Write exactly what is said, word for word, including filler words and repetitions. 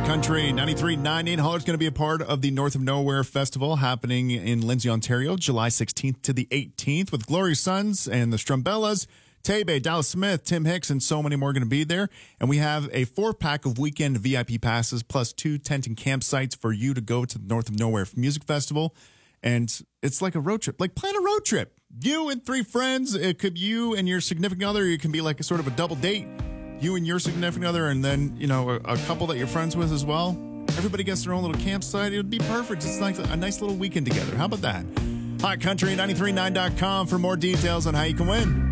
Country ninety-three point nine. Nate Holler's going to be a part of the North of Nowhere Festival happening in Lindsay, Ontario, July sixteenth to the eighteenth with Glory Sons and the Strumbellas, Taybay, Dallas Smith, Tim Hicks, and so many more going to be there. And we have a four-pack of weekend V I P passes plus two tent and campsites for you to go to the North of Nowhere Music Festival. And it's like a road trip. Like, plan a road trip. You and three friends. It could be you and your significant other. It can be like a sort of a double date. You and your significant other, and then, you know, a, a couple that you're friends with as well. Everybody gets their own little campsite. It would be perfect. It's like a nice little weekend together. How about that? Hot Country ninety-three point nine dot com for more details on how you can win.